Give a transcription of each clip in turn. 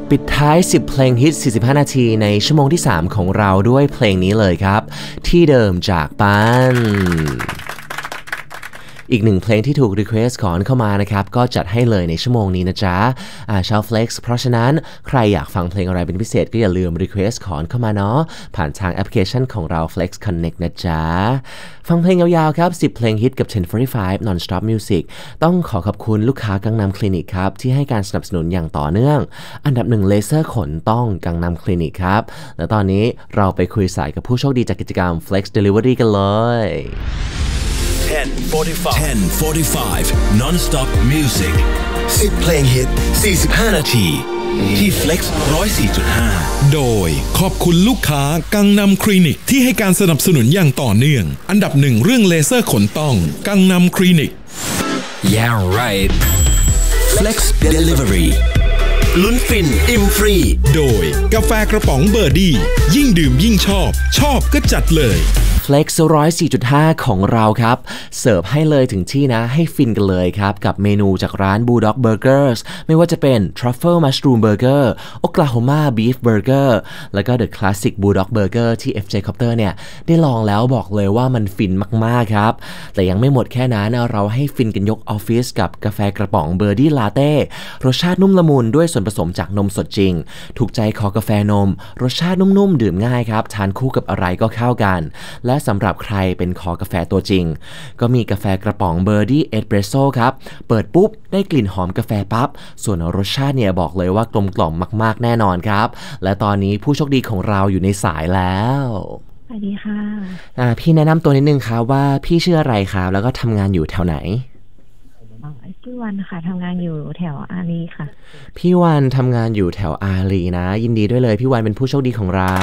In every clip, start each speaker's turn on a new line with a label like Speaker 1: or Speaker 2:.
Speaker 1: ปิดท้าย10เพลงฮิต45นาทีในชั่วโมงที่3ของเราด้วยเพลงนี้เลยครับที่เดิมจากปันอีกหนึ่งเพลงที่ถูกรีเควสต์ขอเข้ามานะครับก็จัดให้เลยในชั่วโมงนี้นะจ๊ะชาว Flex เพราะฉะนั้นใครอยากฟังเพลงอะไรเป็นพิเศษก็อย่าลืมรีเควสต์ขอเข้ามาเนาะผ่านทางแอปพลิเคชันของเรา Flex Connect นะจ๊ะฟังเพลงยาวๆครับ10เพลงฮิตกับ1045 Non-Stop Music ต้องขอบคุณลูกค้ากังนำคลินิกครับที่ให้การสนับสนุนอย่างต่อเนื่องอันดับ1เลเซอร์ขนต้องกังนำคลินิกครับและตอนนี้เราไปคุยสายกับผู้โชคดีจากกิจกรรม Flex Delivery กันเลย
Speaker 2: 10:45 Non-Stop Music 10 เพลงฮิต45 นาทีที่ Flex 104.5
Speaker 3: โดยขอบคุณลูกค้ากังนำคลินิกที่ให้การสนับสนุนอย่างต่อเนื่องอันดับ1เรื่องเลเซอร์ขนต้องกังนำคลินิก
Speaker 2: Yeah right Flex Delivery ลุ้นฟินอิ่มฟรี
Speaker 3: โดยกาแฟกระป๋องเบอร์ดี้ยิ่งดื่มยิ่งชอบก็จัดเลย
Speaker 1: Flex 104.5 ของเราครับเสิร์ฟให้เลยถึงที่นะให้ฟินกันเลยครับกับเมนูจากร้าน Bulldog Burgers ไม่ว่าจะเป็น Truffle Mushroom Burger Oklahoma Beef Burger แล้วก็ The Classic Bulldog Burger ที่ FJ Copter เนี่ยได้ลองแล้วบอกเลยว่ามันฟินมากๆครับแต่ยังไม่หมดแค่นั้นเราให้ฟินกันยกออฟฟิศกับกาแฟกระป๋อง Birdie Latte รสชาตินุ่มละมุนด้วยส่วนผสมจากนมสดจริงถูกใจคอกาแฟนมรสชาตินุ่มๆดื่มง่ายครับทานคู่กับอะไรก็เข้ากันและสำหรับใครเป็นคอกาแฟตัวจริงก็มีกาแฟกระป๋อง Birdie Espresso ครับเปิดปุ๊บได้กลิ่นหอมกาแฟปั๊บส่วนรสชาติเนี่ยบอกเลยว่ากลมกล่อมมากๆแน่นอนครับและตอนนี้ผู้โชคดีของเราอยู่ในสายแล้ว
Speaker 4: สวัสดีค่ะ
Speaker 1: พี่แนะนำตัวนิดนึงครับว่าพี่ชื่ออะไรครับแล้วก็ทำงานอยู่แถวไหน
Speaker 4: ชื่อวันค่ะทำงานอยู่แถวอารีค่ะ
Speaker 1: พี่วันทำงานอยู่แถวอารีนะยินดีด้วยเลยพี่วันเป็นผู้โชคดีของเรา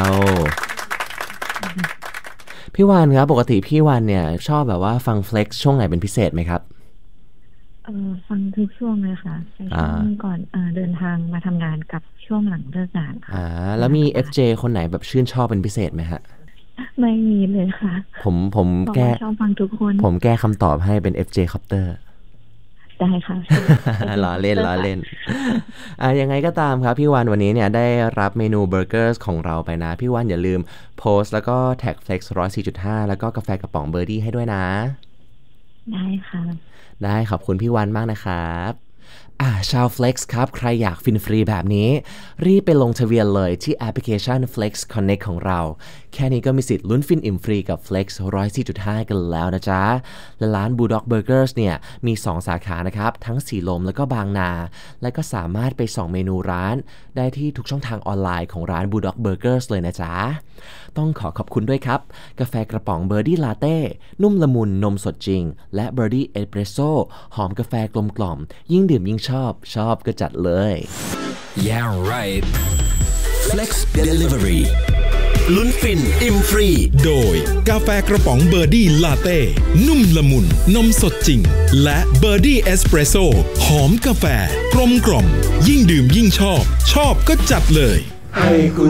Speaker 1: พี่วันครับปกติพี่วันเนี่ยชอบแบบว่าฟัง Flex ช่วงไหนเป็นพิเศษไหมครับ
Speaker 4: ฟังทุกช่วงเลยค่ะในช่วงก่อนเดินทางมาทำงานกับช่วงหลังเลิกงานค่ะ
Speaker 1: แล้วมี FJ คนไหนแบบชื่นชอบเป็นพิเศษไหมฮะ
Speaker 4: ไม่มีเลยค่ะ
Speaker 1: ผมแก้
Speaker 4: ชอบฟังทุกคน
Speaker 1: ผมแก้คำตอบให้เป็น FJ Copter
Speaker 4: ได้ค่ะ
Speaker 1: ล้อเล่นยังไงก็ตามครับพี่วันวันนี้เนี่ยได้รับเมนูเบอร์เกอร์ของเราไปนะพี่วันอย่าลืมโพสต์แล้วก็แท็ก Flex 104.5 แล้วก็กาแฟกระป๋องเบอร์ดี้ให้ด้วยนะ
Speaker 4: ได้ค่ะ
Speaker 1: ได้ขอบคุณพี่วันมากนะครับชาว Flex ครับใครอยากฟินฟรีแบบนี้รีบไปลงทะเบียนเลยที่แอปพลิเคชัน Flex Connect ของเราแค่นี้ก็มีสิทธิ์ลุ้นฟินอิ่มฟรีกับ Flex 104.5 กันแล้วนะจ๊ะและร้าน Bulldog Burgers เนี่ยมี2สาขานะครับทั้งสีลมแล้วก็บางนาและก็สามารถไปส่องเมนูร้านได้ที่ทุกช่องทางออนไลน์ของร้าน Bulldog Burgers เลยนะจ๊ะต้องขอบคุณด้วยครับกาแฟกระป๋อง Birdie Latte นุ่มละมุนนมสดจริงและ Birdie Espresso หอมกาแฟกลมกล่อมยิ่งดื่มยิ่งชอบก็จัดเลย
Speaker 2: Yeah right Flex Delivery ลุ้นฟินอิ่มฟรี
Speaker 3: โดยกาแฟกระป๋อง Birdie Latte นุ่มละมุนนมสดจริงและ Birdie Espresso หอมกาแฟกลมกล่อมยิ่งดื่มยิ่งชอบก็จัดเลย
Speaker 5: ให้คุณ